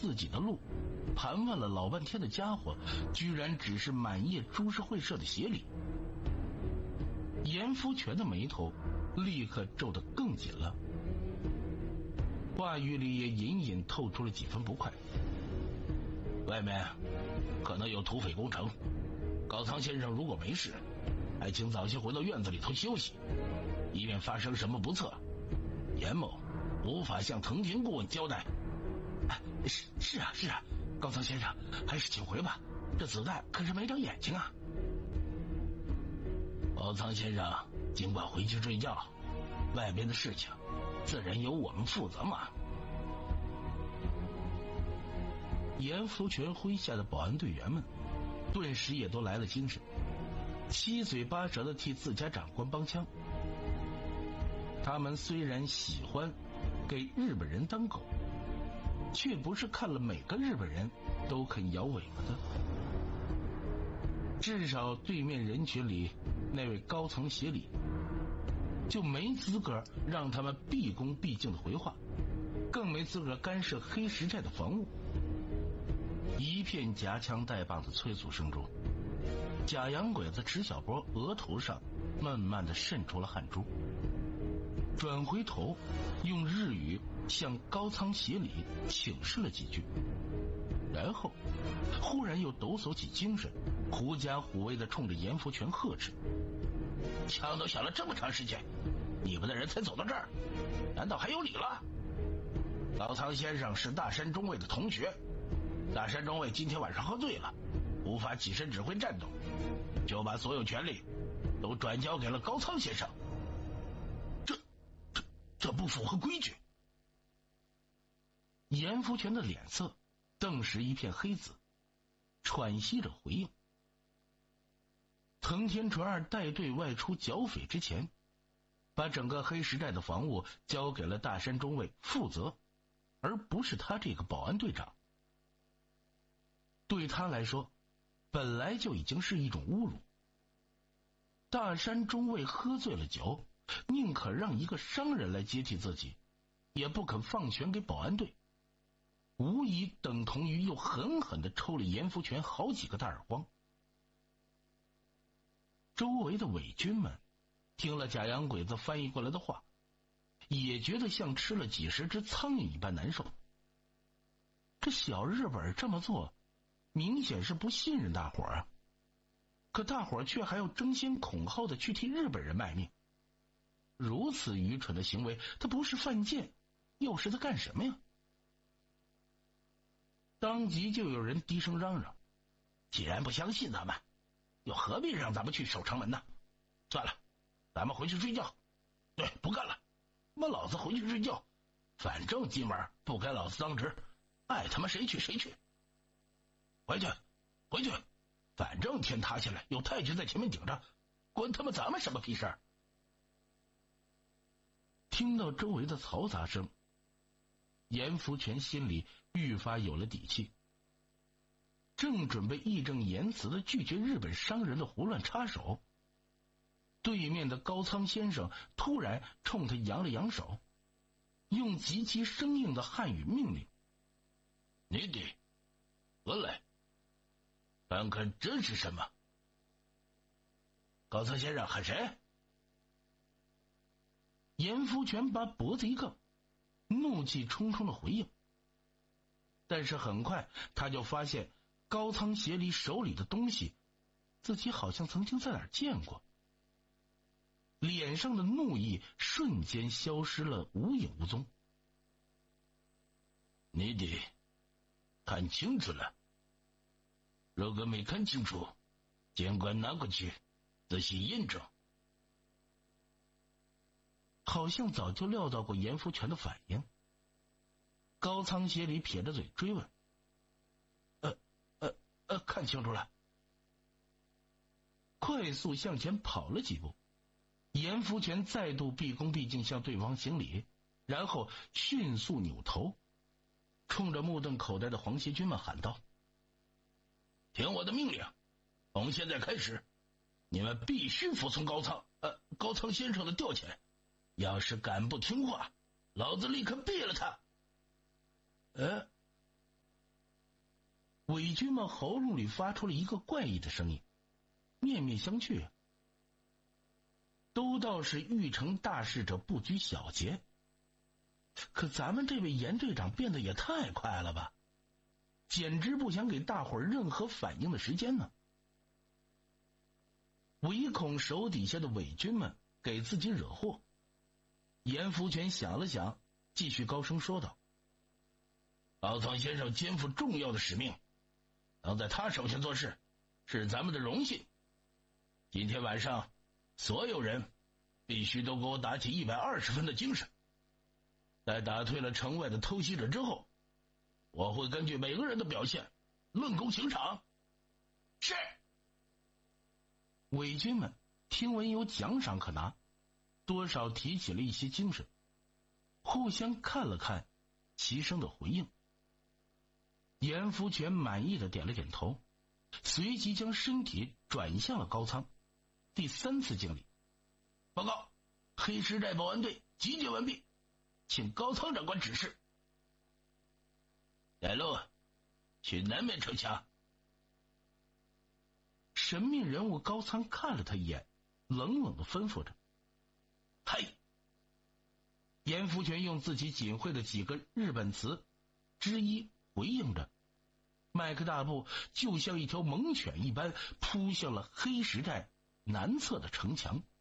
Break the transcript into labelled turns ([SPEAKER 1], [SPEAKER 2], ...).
[SPEAKER 1] 自己的路，盘问了老半天的家伙，居然只是满业株式会社的协理。严福全的眉头立刻皱得更紧了，话语里也隐隐透出了几分不快。外面可能有土匪攻城，高仓先生如果没事，还请早些回到院子里头休息，以免发生什么不测。严某无法向藤田顾问交代。是啊，高仓先生，还是请回吧，这子弹可是没长眼睛啊。高仓先生尽管回去睡觉，外边的事情自然由我们负责嘛。严福全麾下的保安队员们顿时也都来了精神，七嘴八舌的替自家长官帮腔。他们虽然喜欢给日本人当狗，却不是看了每个日本人都肯摇尾巴的。至少对面人群里那位高层协理就没资格让他们毕恭毕敬的回话，更没资格干涉黑石寨的防务。一片夹枪带棒的催促声中，假洋鬼子池小波额头上慢慢的渗出了汗珠，转回头用日语向高仓协理请示了几句，然后忽然又抖擞起精神，狐假虎威的冲着严福全呵斥：枪都响了这么长时间，你们的人才走到这儿，难道还有理了？高仓先生是大山中尉的同学，大山中尉今天晚上喝醉了，无法起身指挥战斗，就把所有权力都转交给了高仓先生，这不符合规矩。严福全的脸色顿时一片黑紫，喘息着回应。藤田纯二带队外出剿匪之前，把整个黑石寨的防务交给了大山中尉负责，而不是他这个保安队长。对他来说，本来就已经是一种侮辱。大山中尉喝醉了酒，宁可让一个商人来接替自己，也不肯放权给保安队，无疑等同于又狠狠地抽了严福全好几个大耳光。周围的伪军们听了假洋鬼子翻译过来的话，也觉得像吃了几十只苍蝇一般难受。这小日本这么做明显是不信任大伙儿啊，可大伙儿却还要争先恐后的去替日本人卖命，如此愚蠢的行为，他不是犯贱又是在干什么呀？当即就有人低声嚷嚷：既然不相信咱们，又何必让咱们去守城门呢？算了，咱们回去睡觉。对，不干了，老子回去睡觉，反正今晚不该老子当值，爱他妈谁去谁去。回去，反正天塌下来有太君在前面顶着，关他妈咱们什么屁事儿？听到周围的嘈杂声，严福全心里愈发有了底气，正准备义正言辞地拒绝日本商人的胡乱插手，对面的高仓先生突然冲他扬了扬手，用极其生硬的汉语命令：你得过来看看这是什么。高仓先生喊谁？严福全把脖子一梗，怒气冲冲的回应，但是很快他就发现高仓协理手里的东西自己好像曾经在哪儿见过，脸上的怒意瞬间消失了无影无踪。你得看清楚了，如果没看清楚，监管拿过去仔细验证。好像早就料到过严福全的反应，高仓协理撇着嘴追问：看清楚了。快速向前跑了几步，严福全再度毕恭毕敬向对方行礼，然后迅速扭头冲着目瞪口呆的黄协军们喊道：听我的命令，从现在开始，你们必须服从高仓先生的调遣，要是敢不听话，老子立刻毙了他。 伪军们喉咙里发出了一个怪异的声音，面面相觑啊。都道是玉成大事者不拘小节，可咱们这位严队长变得也太快了吧，简直不想给大伙儿任何反应的时间呢。唯恐手底下的伪军们给自己惹祸，严福全想了想，继续高声说道：高仓先生肩负重要的使命，能在他手下做事是咱们的荣幸。今天晚上所有人必须都给我打起120分的精神，在打退了城外的偷袭者之后，我会根据每个人的表现论功行赏。是。伪军们听闻有奖赏可拿，多少提起了一些精神，互相看了看，齐声的回应。严福全满意的点了点头，随即将身体转向了高仓，第3次敬礼。报告，黑石寨保安队集结完毕，请高仓长官指示。带路，去南面城墙。神秘人物高仓看了他一眼，冷冷的吩咐着。嘿！严福全用自己仅会的几个日本词之一回应着，迈开大步，就像一条猛犬一般扑向了黑石寨南侧的城墙。